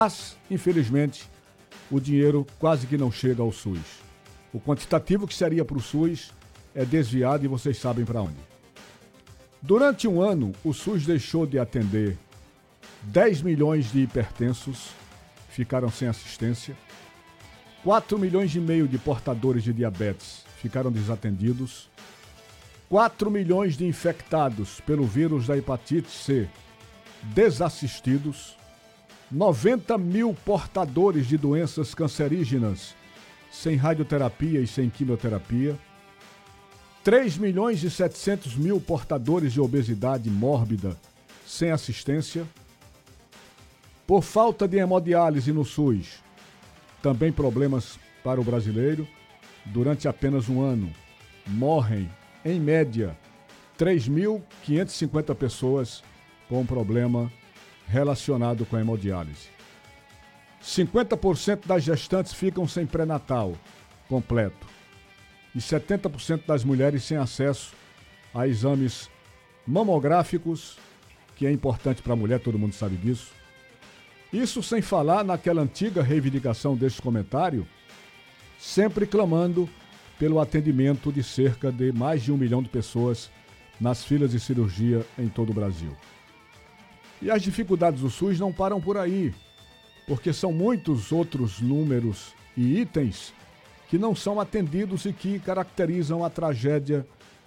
Mas, infelizmente, o dinheiro quase que não chega ao SUS. O quantitativo que seria para o SUS é desviado e vocês sabem para onde. Durante um ano, o SUS deixou de atender 10 milhões de hipertensos, ficaram sem assistência. 4 milhões e meio de portadores de diabetes ficaram desatendidos. 4 milhões de infectados pelo vírus da hepatite C desassistidos. 90 mil portadores de doenças cancerígenas sem radioterapia e sem quimioterapia. 3 milhões e 700 mil portadores de obesidade mórbida sem assistência. Por falta de hemodiálise no SUS, também problemas para o brasileiro. Durante apenas um ano, morrem, em média, 3.550 pessoas com problema relacionado com a hemodiálise. 50% das gestantes ficam sem pré-natal completo. E 70% das mulheres sem acesso a exames mamográficos, que é importante para a mulher, todo mundo sabe disso. Isso sem falar naquela antiga reivindicação desse comentário, sempre clamando pelo atendimento de cerca de mais de 1 milhão de pessoas nas filas de cirurgia em todo o Brasil. E as dificuldades do SUS não param por aí, porque são muitos outros números e itens que não são atendidos e que caracterizam a tragédia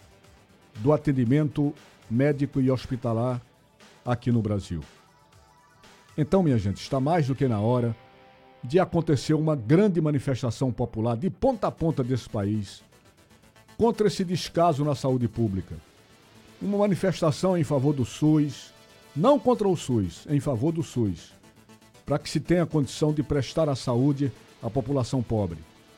do atendimento médico e hospitalar aqui no Brasil. Então, minha gente, está mais do que na hora de acontecer uma grande manifestação popular de ponta a ponta desse país contra esse descaso na saúde pública. Uma manifestação em favor do SUS, não contra o SUS, em favor do SUS, para que se tenha condição de prestar a saúde à população pobre.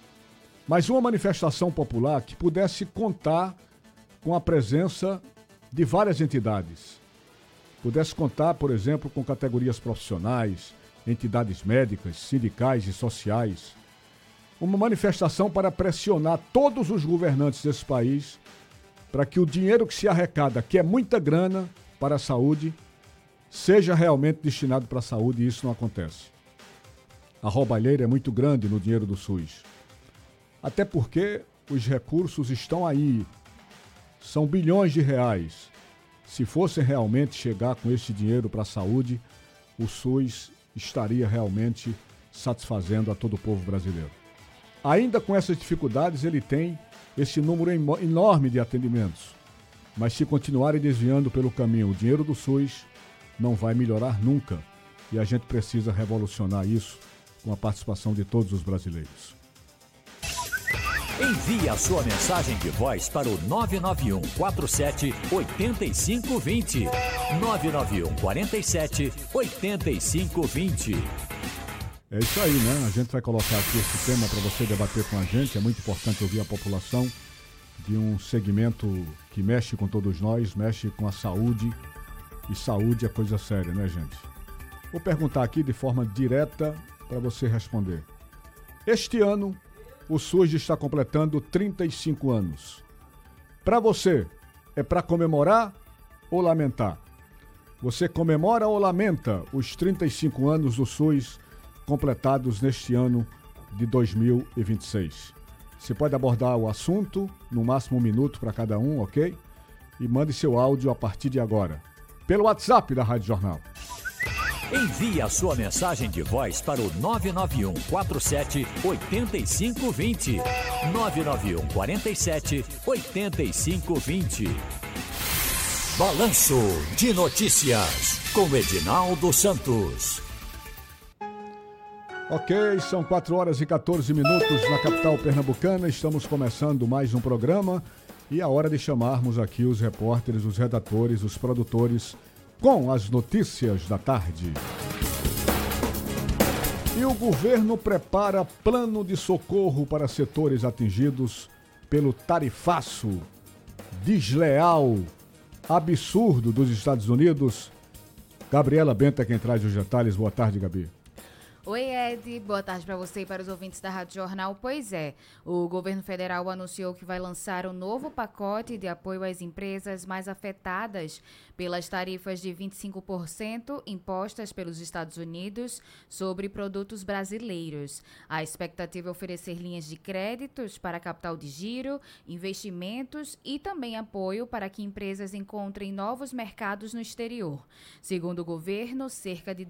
Mas uma manifestação popular que pudesse contar com a presença de várias entidades. Pudesse contar, por exemplo, com categorias profissionais, entidades médicas, sindicais e sociais. Uma manifestação para pressionar todos os governantes desse país para que o dinheiro que se arrecada, que é muita grana para a saúde, seja realmente destinado para a saúde, e isso não acontece. A roubalheira é muito grande no dinheiro do SUS. Até porque os recursos estão aí. São bilhões de reais. Se fossem realmente chegar com esse dinheiro para a saúde, o SUS estaria realmente satisfazendo a todo o povo brasileiro. Ainda com essas dificuldades, ele tem esse número enorme de atendimentos. Mas se continuarem desviando pelo caminho o dinheiro do SUS, não vai melhorar nunca. E a gente precisa revolucionar isso com a participação de todos os brasileiros. Envie a sua mensagem de voz para o 991 47 8520. 991 47 8520. É isso aí, né? A gente vai colocar aqui esse tema para você debater com a gente. É muito importante ouvir a população de um segmento que mexe com todos nós, mexe com a saúde. E saúde é coisa séria, né, gente? Vou perguntar aqui de forma direta para você responder. Este ano, o SUS está completando 35 anos. Para você, é para comemorar ou lamentar? Você comemora ou lamenta os 35 anos do SUS completados neste ano de 2026? Você pode abordar o assunto, no máximo 1 minuto para cada um, ok? E mande seu áudio a partir de agora, pelo WhatsApp da Rádio Jornal. Envie a sua mensagem de voz para o 991 47 8520. 991 47 8520. Balanço de Notícias com Edinaldo Santos. Ok, são 4 horas e 14 minutos na capital pernambucana. Estamos começando mais um programa e é hora de chamarmos aqui os repórteres, os redatores, os produtores com as notícias da tarde. E o governo prepara plano de socorro para setores atingidos pelo tarifaço desleal, absurdo dos Estados Unidos. Gabriela Bento é quem traz os detalhes. Boa tarde, Gabi. Oi, Ed. Boa tarde para você e para os ouvintes da Rádio Jornal. Pois é, o governo federal anunciou que vai lançar um novo pacote de apoio às empresas mais afetadas pelas tarifas de 25% impostas pelos Estados Unidos sobre produtos brasileiros. A expectativa é oferecer linhas de créditos para capital de giro, investimentos e também apoio para que empresas encontrem novos mercados no exterior. Segundo o governo, cerca de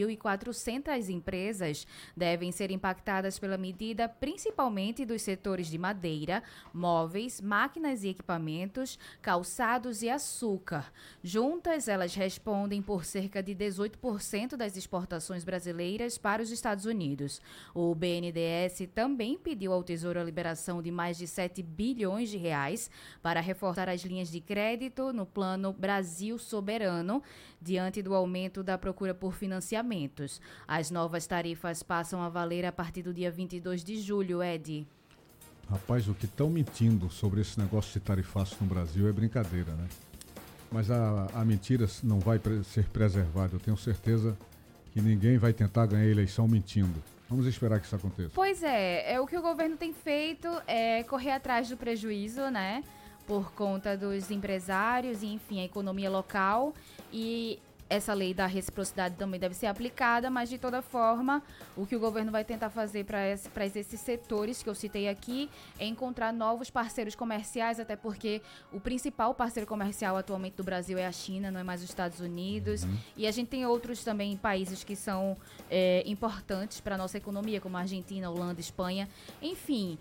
2.400 empresas devem ser impactadas pela medida, principalmente dos setores de madeira, móveis, máquinas e equipamentos, calçados e açúcar. Juntas, elas respondem por cerca de 18% das exportações brasileiras para os Estados Unidos. O BNDES também pediu ao Tesouro a liberação de mais de 7 bilhões de reais para reforçar as linhas de crédito no Plano Brasil Soberano, diante do aumento da procura por financiamentos. As novas tarifas passam a valer a partir do dia 22 de julho, Ed. Rapaz, o que estão mentindo sobre esse negócio de tarifaço no Brasil é brincadeira, né? Mas a mentira não vai ser preservada. Eu tenho certeza que ninguém vai tentar ganhar a eleição mentindo. Vamos esperar que isso aconteça. Pois é, o que o governo tem feito é correr atrás do prejuízo, né? Por conta dos empresários e, enfim, a economia local. E essa lei da reciprocidade também deve ser aplicada, mas de toda forma, o que o governo vai tentar fazer para esses setores que eu citei aqui é encontrar novos parceiros comerciais, até porque o principal parceiro comercial atualmente do Brasil é a China, não é mais os Estados Unidos. E a gente tem outros também países que são importantes para a nossa economia, como a Argentina, Holanda, Espanha. Enfim,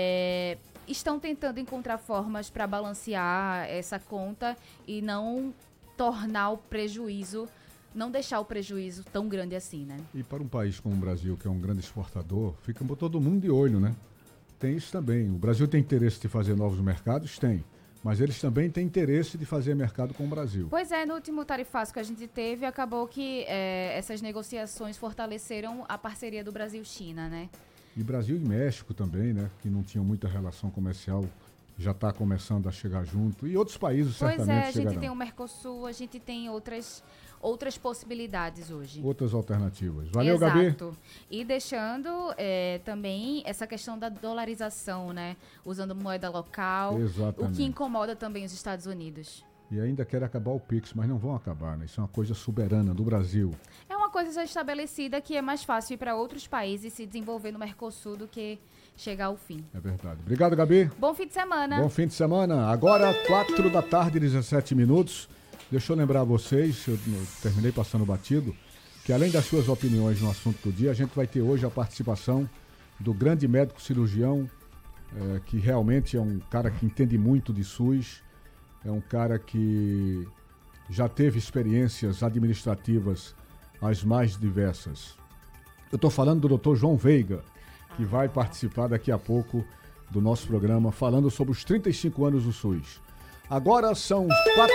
estão tentando encontrar formas para balancear essa conta e não tornar o prejuízo, não deixar o prejuízo tão grande assim, né? E para um país como o Brasil, que é um grande exportador, fica todo mundo de olho, né? Tem isso também. O Brasil tem interesse de fazer novos mercados? Tem. Mas eles também têm interesse de fazer mercado com o Brasil. Pois é, no último tarifaço que a gente teve, acabou que essas negociações fortaleceram a parceria do Brasil-China, né? E Brasil e México também, né? Que não tinham muita relação comercial, já está começando a chegar junto. E outros países certamente chegarão. Pois é, a gente tem o Mercosul, a gente tem outras possibilidades hoje. Outras alternativas. Valeu, Exato. Gabi. Exato. E deixando também essa questão da dolarização, né? Usando moeda local. Exatamente. O que incomoda também os Estados Unidos. E ainda querem acabar o Pix, mas não vão acabar, né? Isso é uma coisa soberana do Brasil. É uma coisa já estabelecida que é mais fácil ir para outros países se desenvolver no Mercosul do que chegar ao fim. É verdade. Obrigado, Gabi. Bom fim de semana. Bom fim de semana. Agora, 4 da tarde, 17 minutos. Deixa eu lembrar a vocês, eu terminei passando batido, que além das suas opiniões no assunto do dia, a gente vai ter hoje a participação do grande médico cirurgião, que realmente é um cara que entende muito de SUS, é um cara que já teve experiências administrativas as mais diversas. Eu estou falando do Dr. João Veiga, que vai participar daqui a pouco do nosso programa, falando sobre os 35 anos do SUS. Agora são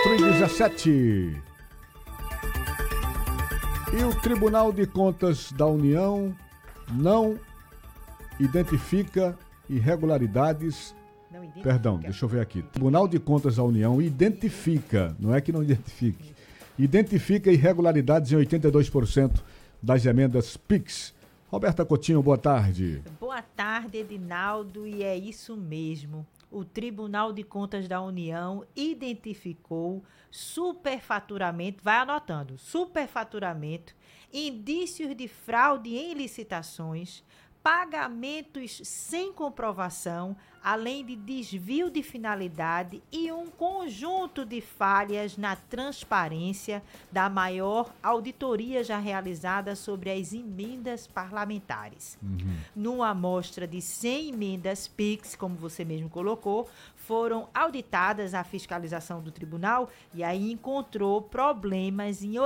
4h17. E o Tribunal de Contas da União não identifica irregularidades. Perdão, deixa eu ver aqui. Tribunal de Contas da União identifica, não é que não identifique, identifica irregularidades em 82% das emendas PIX. Roberta Coutinho, boa tarde. Boa tarde, Edinaldo, e é isso mesmo. O Tribunal de Contas da União identificou superfaturamento, vai anotando, superfaturamento, indícios de fraude em licitações, pagamentos sem comprovação, além de desvio de finalidade e um conjunto de falhas na transparência da maior auditoria já realizada sobre as emendas parlamentares. Numa amostra de 100 emendas PIX, como você mesmo colocou, foram auditadas a fiscalização do tribunal e aí encontrou problemas em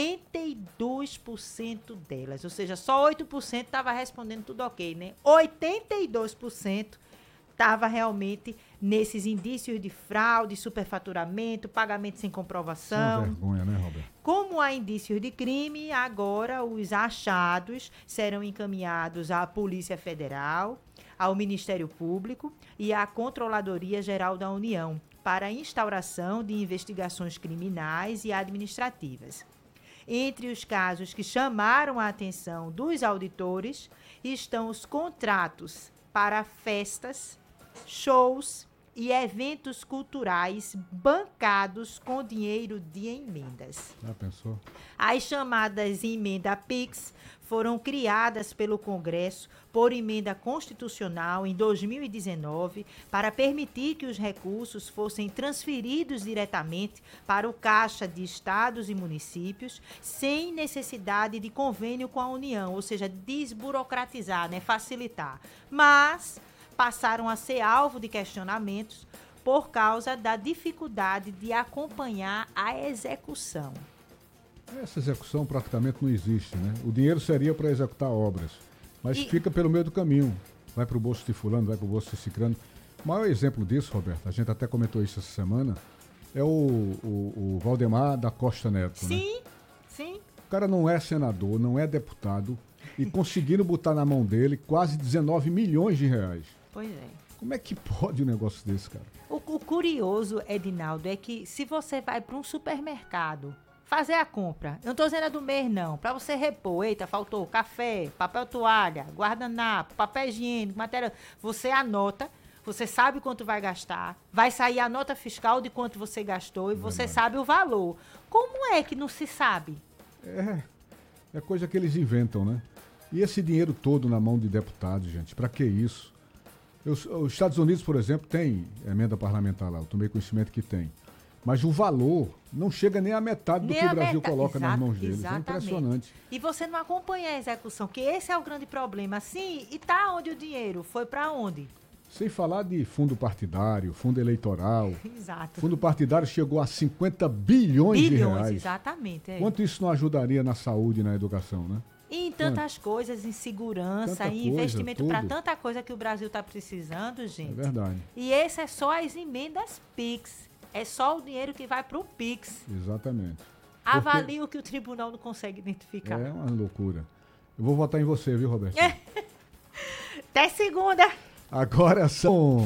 82% delas. Ou seja, só 8% estava respondendo tudo ok, né? 82% estava realmente nesses indícios de fraude, superfaturamento, pagamento sem comprovação. Uma vergonha, né, Roberto? Como há indícios de crime, agora os achados serão encaminhados à Polícia Federal, ao Ministério Público e à Controladoria Geral da União para a instauração de investigações criminais e administrativas. Entre os casos que chamaram a atenção dos auditores estão os contratos para festas, shows e eventos culturais bancados com dinheiro de emendas. Já pensou? As chamadas emenda PIX foram criadas pelo Congresso por emenda constitucional em 2019 para permitir que os recursos fossem transferidos diretamente para o Caixa de Estados e Municípios sem necessidade de convênio com a União, ou seja, desburocratizar, né, facilitar. Mas passaram a ser alvo de questionamentos por causa da dificuldade de acompanhar a execução. Essa execução praticamente não existe, né? O dinheiro seria para executar obras, mas fica pelo meio do caminho. Vai para o bolso de fulano, vai para o bolso de ciclano. O maior exemplo disso, Roberto, a gente até comentou isso essa semana, é o Valdemar da Costa Neto, Sim, né? sim. O cara não é senador, não é deputado e conseguiram botar na mão dele quase 19 milhões de reais. Pois é. Como é que pode um negócio desse, cara? O curioso, Edinaldo, é que se você vai para um supermercado fazer a compra, eu não estou dizendo a do mês não, para você repor, eita, faltou café, papel toalha, guardanapo, papel higiênico, matéria, você anota, você sabe quanto vai gastar, vai sair a nota fiscal de quanto você gastou e você sabe o valor. Como é que não se sabe? É coisa que eles inventam, né? E esse dinheiro todo na mão de deputados, gente, para que isso? Os Estados Unidos, por exemplo, tem emenda parlamentar lá, eu tomei conhecimento que tem. Mas o valor não chega nem à metade do que o Brasil coloca nas mãos deles. Exatamente. É impressionante. E você não acompanha a execução, que esse é o grande problema. Sim, e tá onde o dinheiro? Foi para onde? Sem falar de fundo partidário, fundo eleitoral. Exato. Fundo partidário chegou a 50 bilhões de reais. Exatamente. Quanto isso não ajudaria na saúde e na educação, né? E em tantas coisas, em segurança, em investimento para tanta coisa que o Brasil está precisando, gente. É verdade. E esse é só as emendas PIX. É só o dinheiro que vai para o PIX. Exatamente. Avalie o que o tribunal não consegue identificar. É uma loucura. Eu vou votar em você, viu, Roberto? Até segunda. Agora são...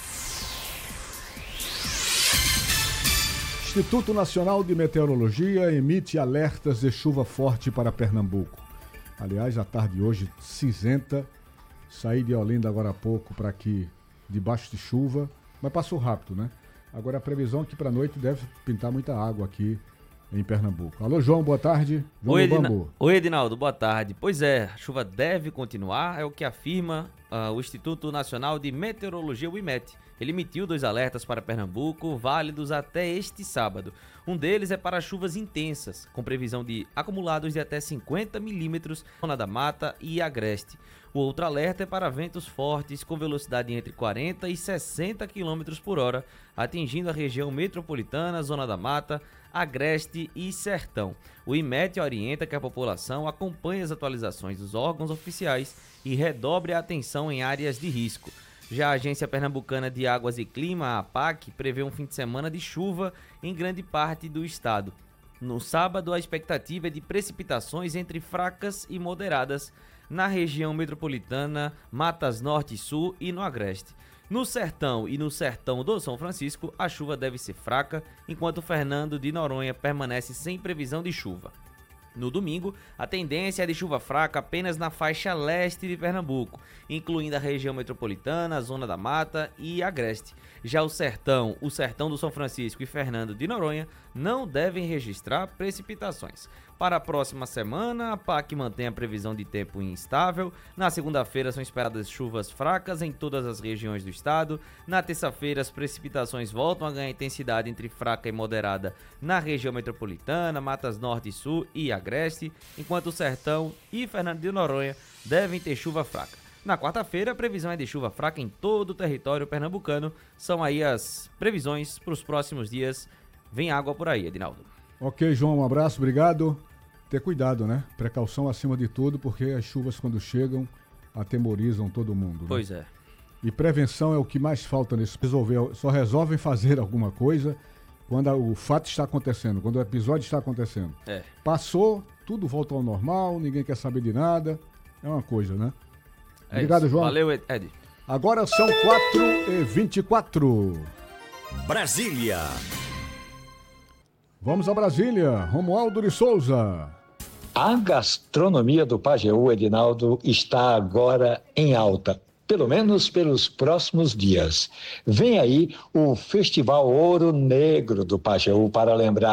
Instituto Nacional de Meteorologia emite alertas de chuva forte para Pernambuco. Aliás, a tarde de hoje, cinzenta. Saí de Olinda agora há pouco para aqui, debaixo de chuva. Mas passou rápido, né? Agora a previsão é que para a noite deve pintar muita água aqui em Pernambuco. Alô, João, boa tarde. João Oi, Edinaldo, boa tarde. Pois é, a chuva deve continuar, é o que afirma o Instituto Nacional de Meteorologia, o IMET. Ele emitiu 2 alertas para Pernambuco, válidos até este sábado. Um deles é para chuvas intensas, com previsão de acumulados de até 50 milímetros na Zona da Mata e Agreste. O outro alerta é para ventos fortes com velocidade entre 40 e 60 km por hora, atingindo a região metropolitana, Zona da Mata, Agreste e Sertão. O IMET orienta que a população acompanhe as atualizações dos órgãos oficiais e redobre a atenção em áreas de risco. Já a Agência Pernambucana de Águas e Clima, a APAC, prevê um fim de semana de chuva em grande parte do estado. No sábado, a expectativa é de precipitações entre fracas e moderadas na região metropolitana, Matas Norte e Sul e no Agreste. No Sertão e no Sertão do São Francisco, a chuva deve ser fraca, enquanto Fernando de Noronha permanece sem previsão de chuva. No domingo, a tendência é de chuva fraca apenas na faixa leste de Pernambuco, incluindo a região metropolitana, a Zona da Mata e Agreste. Já o Sertão do São Francisco e Fernando de Noronha não devem registrar precipitações. Para a próxima semana, a PAC mantém a previsão de tempo instável. Na segunda-feira são esperadas chuvas fracas em todas as regiões do estado. Na terça-feira, as precipitações voltam a ganhar intensidade entre fraca e moderada na região metropolitana, Matas Norte e Sul e Agreste, enquanto o Sertão e Fernando de Noronha devem ter chuva fraca. Na quarta-feira, a previsão é de chuva fraca em todo o território pernambucano. São aí as previsões para os próximos dias. Vem água por aí, Edinaldo. Ok, João, um abraço, obrigado. Ter cuidado, né? Precaução acima de tudo, porque as chuvas, quando chegam, atemorizam todo mundo. Né? Pois é. E prevenção é o que mais falta nisso. Só resolvem fazer alguma coisa quando o fato está acontecendo, quando o episódio está acontecendo. Passou, tudo volta ao normal, ninguém quer saber de nada. É uma coisa, né? Obrigado, João. Valeu, Ed. Agora são 4h24. Brasília. Vamos a Brasília. Romualdo de Souza. A gastronomia do Pajeú, Edinaldo, está agora em alta, pelo menos pelos próximos dias. Vem aí o Festival Ouro Negro do Pajeú para lembrar